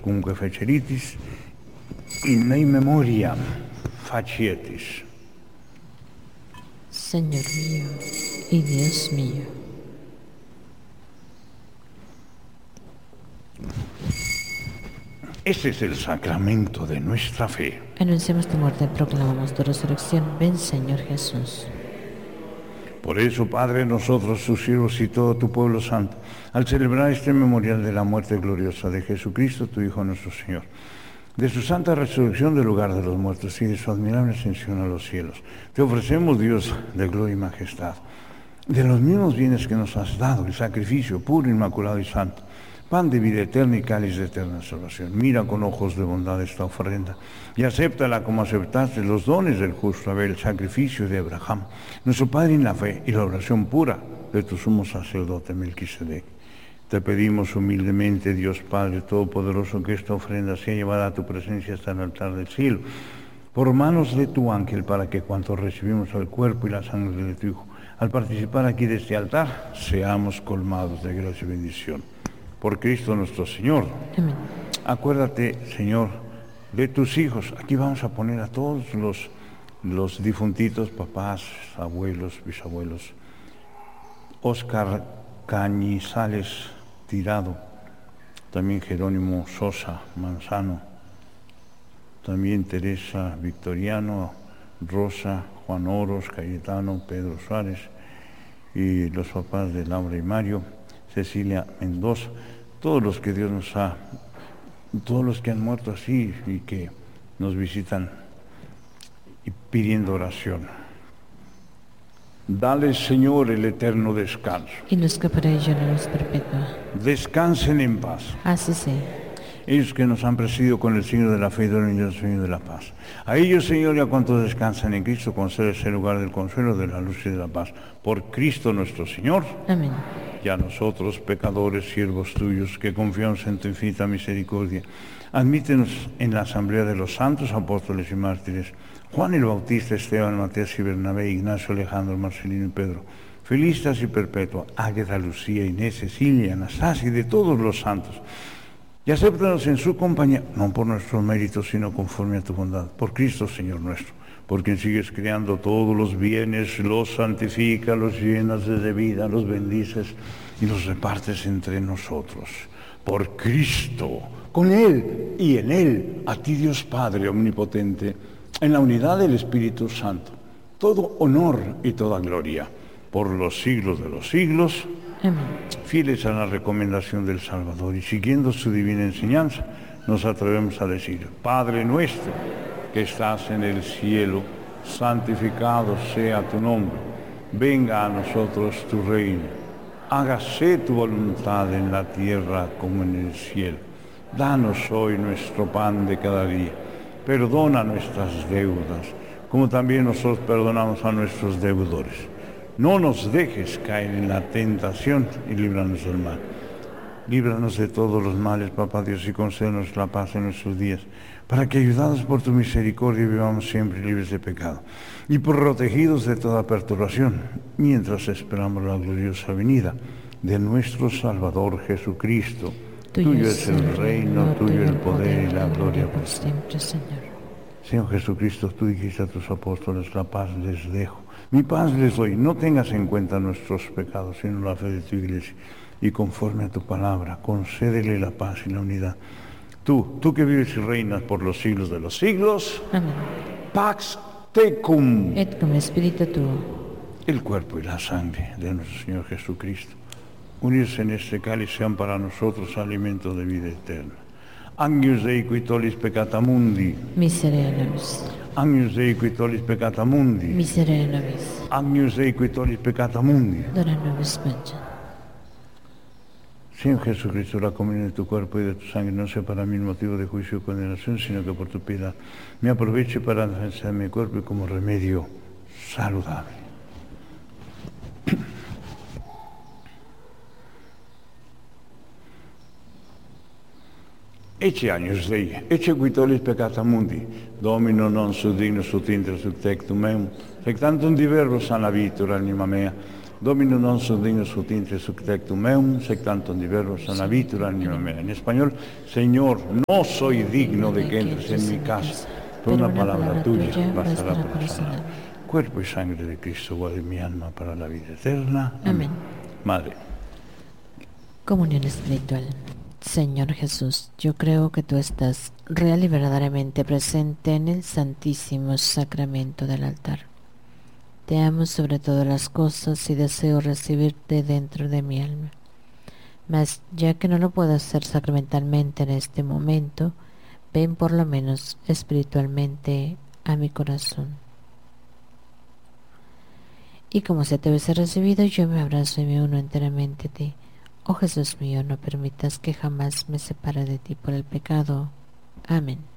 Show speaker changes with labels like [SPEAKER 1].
[SPEAKER 1] quascunque feceritis, in mei memoriam facietis.
[SPEAKER 2] Señor mío y Dios mío.
[SPEAKER 1] Este es el sacramento de nuestra fe.
[SPEAKER 2] Anunciamos tu muerte, proclamamos tu resurrección. Ven, Señor Jesús.
[SPEAKER 1] Por eso, Padre, nosotros, tus siervos y todo tu pueblo santo, al celebrar este memorial de la muerte gloriosa de Jesucristo, tu Hijo nuestro Señor, de su santa resurrección del lugar de los muertos y de su admirable ascensión a los cielos, te ofrecemos, Dios de gloria y majestad, de los mismos bienes que nos has dado, el sacrificio puro, inmaculado y santo, pan de vida eterna y cáliz de eterna salvación. Mira con ojos de bondad esta ofrenda y acéptala como aceptaste los dones del justo Abel, el sacrificio de Abraham, nuestro Padre en la fe y la oración pura de tu sumo sacerdote Melquisedec. Te pedimos humildemente, Dios Padre Todopoderoso, que esta ofrenda sea llevada a tu presencia hasta el altar del cielo, por manos de tu ángel, para que cuanto recibimos el cuerpo y la sangre de tu Hijo, al participar aquí de este altar, seamos colmados de gracia y bendición. Por Cristo nuestro Señor.
[SPEAKER 2] Amén.
[SPEAKER 1] Acuérdate, Señor, de tus hijos. Aquí vamos a poner a todos los difuntitos, papás, abuelos, bisabuelos. Óscar Cañizales Tirado, también Jerónimo Sosa Manzano, también Teresa Victoriano, Rosa, Juan Oros, Cayetano, Pedro Suárez, y los papás de Laura y Mario, Cecilia Mendoza, todos los que Dios nos ha, todos los que han muerto así y que nos visitan y pidiendo oración. Dale, Señor, el eterno descanso.
[SPEAKER 2] Y luz que para ello la luz perpetua.
[SPEAKER 1] Descansen en paz.
[SPEAKER 2] Así sea.
[SPEAKER 1] Ellos que nos han presidido con el signo de la fe y del sueño de la paz. A ellos, Señor, y a cuantos descansan en Cristo, concedes el lugar del consuelo, de la luz y de la paz. Por Cristo nuestro Señor.
[SPEAKER 2] Amén.
[SPEAKER 1] Y a nosotros, pecadores, siervos tuyos, que confiamos en tu infinita misericordia, admítenos en la asamblea de los santos apóstoles y mártires, Juan el Bautista, Esteban, Matías y Bernabé, Ignacio, Alejandro, Marcelino y Pedro, Felistas y Perpetua, Águeda, Lucía, Inés, Cecilia, Anastasia y de todos los santos. Y acéptanos en su compañía, no por nuestros méritos, sino conforme a tu bondad, por Cristo, Señor nuestro, por quien sigues creando todos los bienes, los santificas, los llenas de vida, los bendices y los repartes entre nosotros. Por Cristo, con Él y en Él, a ti Dios Padre Omnipotente, en la unidad del Espíritu Santo, todo honor y toda gloria, por los siglos de los siglos.
[SPEAKER 2] Amén.
[SPEAKER 1] Fieles a la recomendación del Salvador y siguiendo su divina enseñanza, nos atrevemos a decir: Padre nuestro, que estás en el cielo, santificado sea tu nombre. Venga a nosotros tu reino. Hágase tu voluntad en la tierra como en el cielo. Danos hoy nuestro pan de cada día. Perdona nuestras deudas, como también nosotros perdonamos a nuestros deudores. No nos dejes caer en la tentación y líbranos del mal. Líbranos de todos los males, Papá Dios, y concédenos la paz en nuestros días, para que, ayudados por tu misericordia, vivamos siempre libres de pecado y protegidos de toda perturbación, mientras esperamos la gloriosa venida de nuestro Salvador Jesucristo. Tuyo es el reino, tuyo el poder y la gloria por
[SPEAKER 2] siempre, Señor.
[SPEAKER 1] Señor Jesucristo, tú dijiste a tus apóstoles: la paz les dejo, mi paz les doy. No tengas en cuenta nuestros pecados, sino la fe de tu iglesia. Y conforme a tu palabra, concédele la paz y la unidad. Tú que vives y reinas por los siglos de los siglos.
[SPEAKER 2] Amén.
[SPEAKER 1] Pax tecum.
[SPEAKER 2] Et cum spiritu tuo.
[SPEAKER 1] El cuerpo y la sangre de nuestro Señor Jesucristo, unirse en este cáliz, sean para nosotros alimento de vida eterna. Agnus Dei qui tollis peccata mundi.
[SPEAKER 2] Miserere nobis.
[SPEAKER 1] Agnus Dei qui tollis peccata mundi.
[SPEAKER 2] Miserere nobis.
[SPEAKER 1] Agnus Dei qui tollis peccata mundi.
[SPEAKER 2] Dona nobis pace.
[SPEAKER 1] Señor Jesucristo, la comunión de tu cuerpo y de tu sangre no sea para mí motivo de juicio o condenación, sino que por tu piedad me aproveche para defender mi cuerpo y como remedio saludable. Ecce Agnus Dei, ecce qui tollis peccata mundi, Domino non sud dignus ut intra sub tectum meum, sec tantum diverbus an labitur anima mea, Dominum non sum dignus ut intre succtectum meum, sectantum diversos anabitur anima mea. En español, Señor, no soy digno de que entres en mi casa, pero una palabra tuya bastará para sanar. Cuerpo y sangre de Cristo, guarde mi alma para la vida eterna.
[SPEAKER 2] Amén.
[SPEAKER 1] Madre.
[SPEAKER 2] Comunión espiritual. Señor Jesús, yo creo que tú estás real y verdaderamente presente en el Santísimo Sacramento del altar. Te amo sobre todas las cosas y deseo recibirte dentro de mi alma. Mas ya que no lo puedo hacer sacramentalmente en este momento, ven por lo menos espiritualmente a mi corazón. Y como se te hubiese recibido, yo me abrazo y me uno enteramente a ti. Oh Jesús mío, no permitas que jamás me separe de ti por el pecado. Amén.